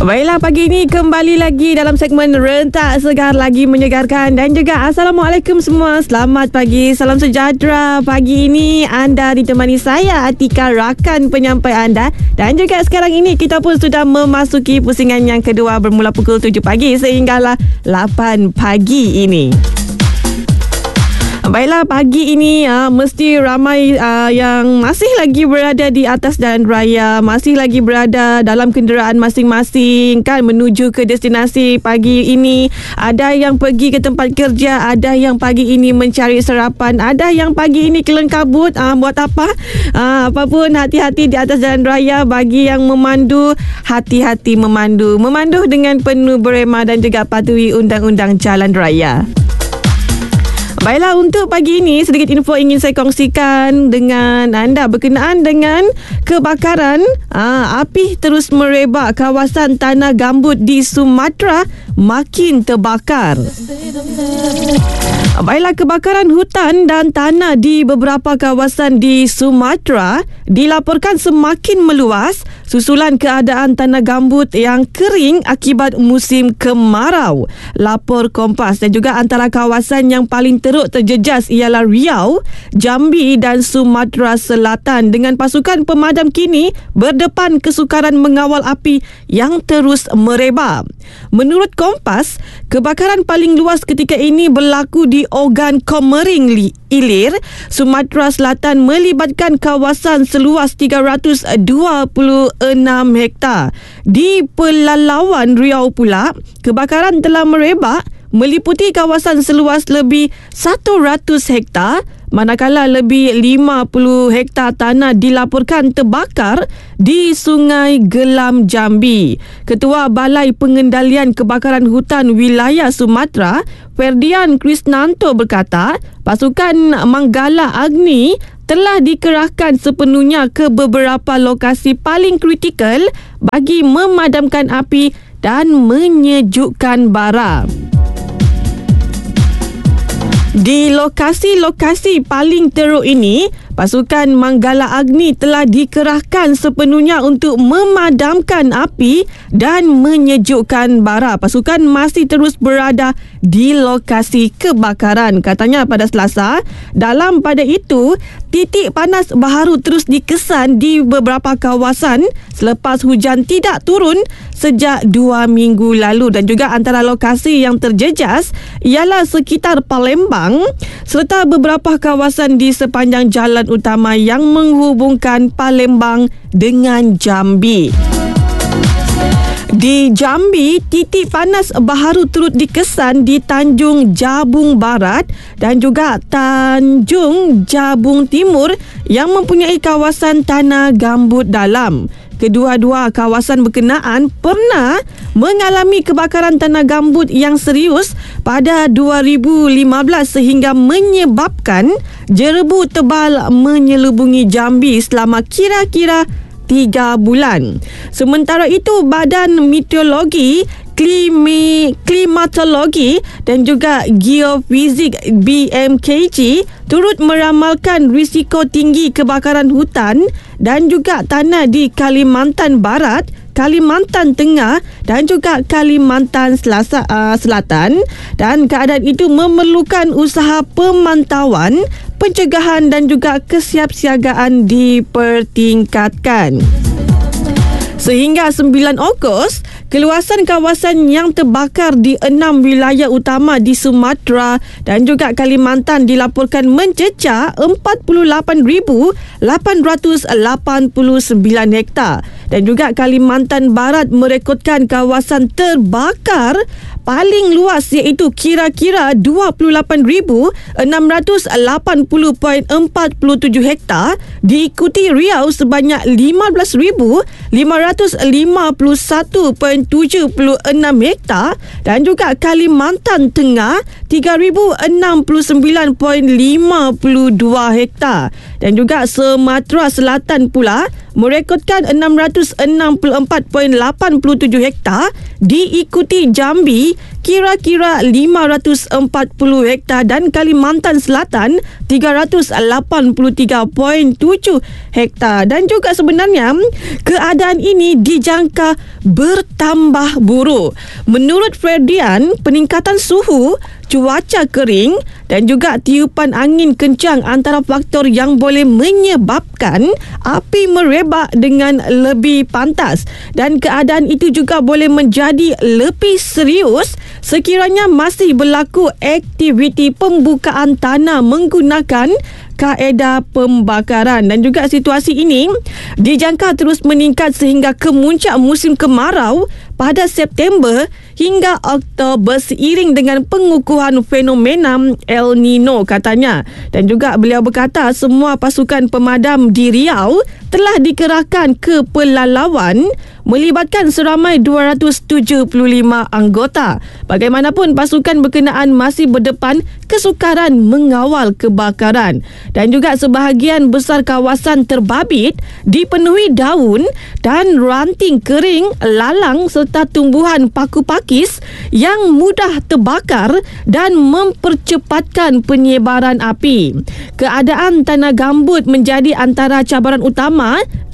Baiklah, pagi ini kembali lagi dalam segmen Rentak Segar, lagi menyegarkan dan juga Assalamualaikum semua. Selamat pagi, salam sejahtera. Pagi ini anda ditemani saya Atika, rakan penyampai anda. Dan juga sekarang ini kita pun sudah memasuki pusingan yang kedua bermula pukul 7 pagi sehinggalah 8 pagi ini. Baiklah, pagi ini mesti ramai yang masih lagi berada di atas jalan raya, masih lagi berada dalam kenderaan masing-masing kan, menuju ke destinasi pagi ini. Ada yang pergi ke tempat kerja, ada yang pagi ini mencari sarapan, ada yang pagi ini kelang kabut buat apa. Apapun, hati-hati di atas jalan raya. Bagi yang memandu, hati-hati memandu dengan penuh berema dan juga patuhi undang-undang jalan raya. Baiklah, untuk pagi ini sedikit info ingin saya kongsikan dengan anda berkenaan dengan kebakaran. Api terus merebak, kawasan tanah gambut di Sumatera makin terbakar. Baiklah, kebakaran hutan dan tanah di beberapa kawasan di Sumatera dilaporkan semakin meluas susulan keadaan tanah gambut yang kering akibat musim kemarau. Lapor Kompas. Dan juga antara kawasan yang paling teruk terjejas ialah Riau, Jambi dan Sumatera Selatan, dengan pasukan pemadam kini berdepan kesukaran mengawal api yang terus merebak. Menurut Kompas, kebakaran paling luas ketika ini berlaku di Ogan Komering Ilir, Sumatera Selatan, melibatkan kawasan seluas 326 hektar. Di Pelalawan Riau pula, kebakaran telah merebak meliputi kawasan seluas lebih 100 hektar, manakala lebih 50 hektar tanah dilaporkan terbakar di Sungai Gelam, Jambi. Ketua Balai Pengendalian Kebakaran Hutan Wilayah Sumatera, Ferdian Krisnanto, berkata pasukan Manggala Agni telah dikerahkan sepenuhnya ke beberapa lokasi paling kritikal bagi memadamkan api dan menyejukkan bara. Di lokasi-lokasi paling teruk ini, pasukan Manggala Agni telah dikerahkan sepenuhnya untuk memadamkan api dan menyejukkan bara. Pasukan masih terus berada di lokasi kebakaran, katanya pada Selasa. Dalam pada itu, titik panas baharu terus dikesan di beberapa kawasan selepas hujan tidak turun sejak 2 minggu lalu. Dan juga antara lokasi yang terjejas ialah sekitar Palembang serta beberapa kawasan di sepanjang jalan utama yang menghubungkan Palembang dengan Jambi. Di Jambi, titik panas baharu turut dikesan di Tanjung Jabung Barat dan juga Tanjung Jabung Timur yang mempunyai kawasan tanah gambut dalam. Kedua-dua kawasan berkenaan pernah mengalami kebakaran tanah gambut yang serius pada 2015 sehingga menyebabkan jerebu tebal menyelubungi Jambi selama kira-kira 3 bulan. Sementara itu, Badan Meteorologi, Klimatologi dan juga Geofizik BMKG turut meramalkan risiko tinggi kebakaran hutan dan juga tanah di Kalimantan Barat, Kalimantan Tengah dan juga Kalimantan Selatan, dan keadaan itu memerlukan usaha pemantauan, pencegahan dan juga kesiapsiagaan dipertingkatkan. Sehingga 9 Ogos, keluasan kawasan yang terbakar di 6 wilayah utama di Sumatera dan juga Kalimantan dilaporkan mencecah 48,889 hektar. Dan juga Kalimantan Barat merekodkan kawasan terbakar paling luas iaitu kira-kira 28,680.47 hektar, diikuti Riau sebanyak 15,551.76 hektar dan juga Kalimantan Tengah 3,069.52 hektar. Dan juga Sumatera Selatan pula merekodkan 664.87 hektar, diikuti Jambi kira-kira 540 hektar dan Kalimantan Selatan 383.7 hektar. Dan juga sebenarnya keadaan ini dijangka bertambah buruk. Menurut Fredian, peningkatan suhu, cuaca kering dan juga tiupan angin kencang antara faktor yang boleh menyebabkan api merebak dengan lebih pantas, dan keadaan itu juga boleh menjadi lebih serius sekiranya masih berlaku aktiviti pembukaan tanah menggunakan kaedah pembakaran. Dan juga situasi ini dijangka terus meningkat sehingga kemuncak musim kemarau pada September hingga Oktober seiring dengan pengukuhan fenomena El Nino, katanya. Dan juga beliau berkata semua pasukan pemadam di Riau telah dikerahkan ke Pelalawan melibatkan seramai 275 anggota. Bagaimanapun pasukan berkenaan masih berdepan kesukaran mengawal kebakaran. Dan juga sebahagian besar kawasan terbabit dipenuhi daun dan ranting kering, lalang serta tumbuhan paku pakis yang mudah terbakar dan mempercepatkan penyebaran api. Keadaan tanah gambut menjadi antara cabaran utama